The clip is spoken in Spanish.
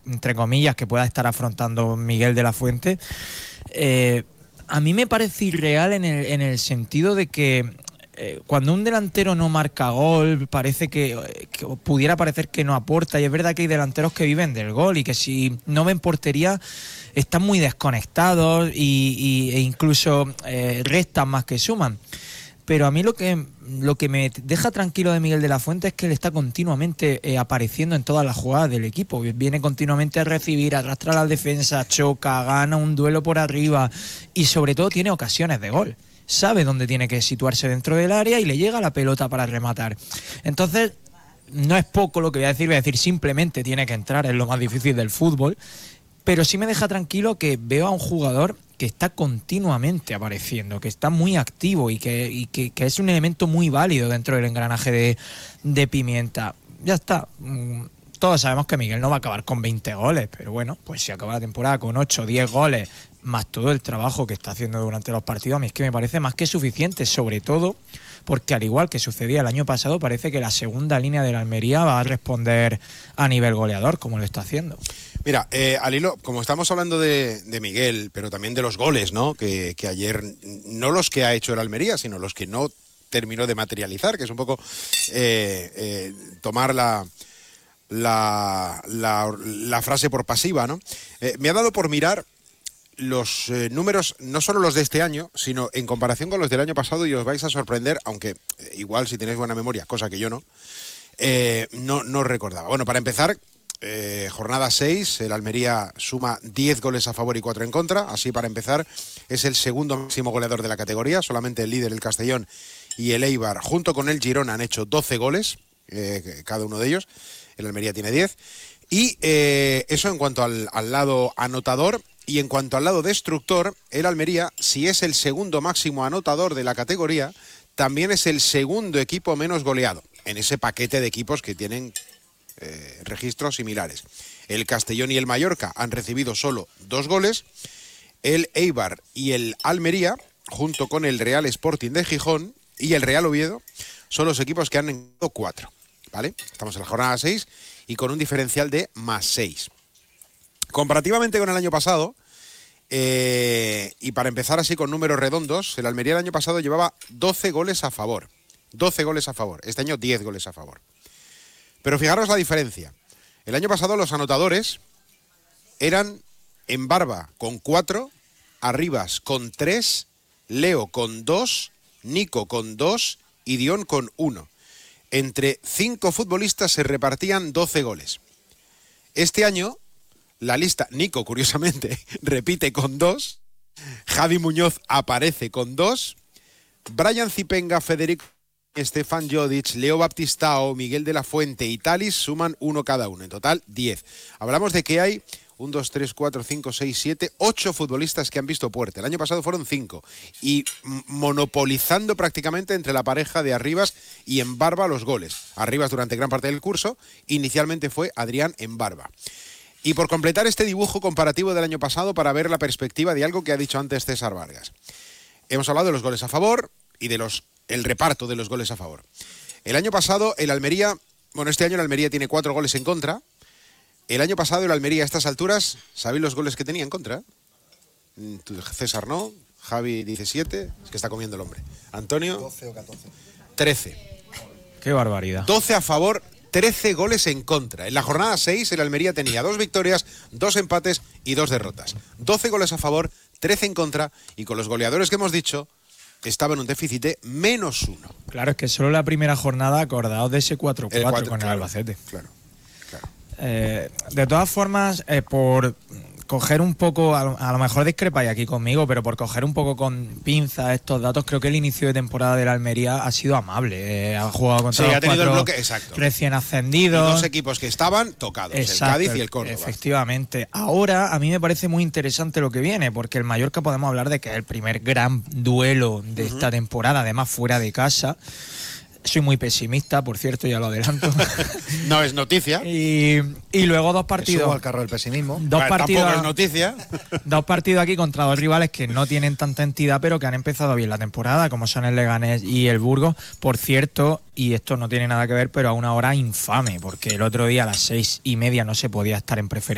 entre comillas, que pueda estar afrontando Miguel de la Fuente, a mí me parece irreal en el sentido de que cuando un delantero no marca gol, parece que pudiera parecer que no aporta, y es verdad que hay delanteros que viven del gol y que si no ven portería están muy desconectados e incluso restan más que suman. Pero a mí lo que me deja tranquilo de Miguel de la Fuente es que él está continuamente apareciendo en todas las jugadas del equipo. Viene continuamente a recibir, arrastra la defensa, choca, gana un duelo por arriba y sobre todo tiene ocasiones de gol. Sabe dónde tiene que situarse dentro del área y le llega la pelota para rematar. Entonces, no es poco lo que voy a decir simplemente tiene que entrar, es lo más difícil del fútbol, pero sí me deja tranquilo que veo a un jugador que está continuamente apareciendo, que está muy activo y que es un elemento muy válido dentro del engranaje de Pimienta. Ya está. Todos sabemos que Miguel no va a acabar con 20 goles, pero bueno, pues si acaba la temporada con 8 o 10 goles, más todo el trabajo que está haciendo durante los partidos, a mí es que me parece más que suficiente, sobre todo porque al igual que sucedía el año pasado, parece que la segunda línea de la Almería va a responder a nivel goleador, como lo está haciendo. Mira, al hilo, como estamos hablando de Miguel, pero también de los goles, ¿no? Que ayer, no los que ha hecho el Almería, sino los que no terminó de materializar, que es un poco tomar la frase por pasiva, ¿no? Me ha dado por mirar los números, no solo los de este año, sino en comparación con los del año pasado, y os vais a sorprender, aunque igual si tenéis buena memoria, cosa que yo no recordaba. Bueno, para empezar, jornada 6, el Almería suma 10 goles a favor y 4 en contra, así para empezar, es el segundo máximo goleador de la categoría, solamente el líder, el Castellón, y el Eibar, junto con el Girona, han hecho 12 goles, cada uno de ellos, el Almería tiene 10, y eso en cuanto al lado anotador. Y en cuanto al lado destructor, el Almería, si es el segundo máximo anotador de la categoría, también es el segundo equipo menos goleado, en ese paquete de equipos que tienen registros similares. El Castellón y el Mallorca han recibido solo 2 goles, el Eibar y el Almería, junto con el Real Sporting de Gijón y el Real Oviedo, son los equipos que han ganado 4, ¿vale? Estamos en la jornada 6 y con un diferencial de +6. Comparativamente con el año pasado, y para empezar así con números redondos, el Almería el año pasado llevaba 12 goles a favor. 12 goles a favor. Este año 10 goles a favor. Pero fijaros la diferencia. El año pasado los anotadores eran Embarba con 4, Arribas con 3, Leo con 2, Nico con 2 y Dion con 1. Entre 5 futbolistas se repartían 12 goles. Este año la lista, Nico, curiosamente, repite con 2, Javi Muñoz aparece con 2, Brian Zipenga, Federico, Stefan Jodic, Leo Baptistao, Miguel de la Fuente y Talis suman 1 cada uno, en total 10. Hablamos de que hay 1, 2, 3, 4, 5, 6, 7, 8 futbolistas que han visto puerta. El año pasado fueron 5. Y monopolizando prácticamente entre la pareja de Arribas y Embarba los goles. Arribas durante gran parte del curso, inicialmente fue Adrián Embarba. Y por completar este dibujo comparativo del año pasado para ver la perspectiva de algo que ha dicho antes César Vargas. Hemos hablado de los goles a favor y de el reparto de los goles a favor. El año pasado el Almería, este año el Almería tiene 4 goles en contra. El año pasado el Almería a estas alturas, ¿sabéis los goles que tenía en contra? César no, Javi dice 7, es que está comiendo el hombre. Antonio, 12 o 14. 13. Qué barbaridad. 12 a favor, 13 goles en contra. En la jornada 6 el Almería tenía 2 victorias, 2 empates y 2 derrotas. 12 goles a favor, 13 en contra, y con los goleadores que hemos dicho, estaba en un déficit de -1. Claro, es que solo la primera jornada, acordaos de ese 4-4 con el Albacete. Claro. De todas formas, por coger un poco, a lo mejor discrepáis aquí conmigo, pero por coger un poco con pinza estos datos, creo que el inicio de temporada de la Almería ha sido amable. Ha jugado contra los 4 recién ascendidos. Y 2 equipos que estaban tocados, exacto, el Cádiz y el Córdoba. Efectivamente. Ahora, a mí me parece muy interesante lo que viene, porque el Mallorca podemos hablar de que es el primer gran duelo de esta temporada, además fuera de casa. Soy muy pesimista, por cierto, ya lo adelanto. No es noticia. Y luego 2 partidos. Subo al carro del pesimismo. Tampoco es noticia. 2 partidos aquí contra 2 rivales que no tienen tanta entidad, pero que han empezado bien la temporada, como son el Leganés y el Burgos. Por cierto, y esto no tiene nada que ver, pero a una hora infame, porque el otro día a las 6:30 no se podía estar en preferencia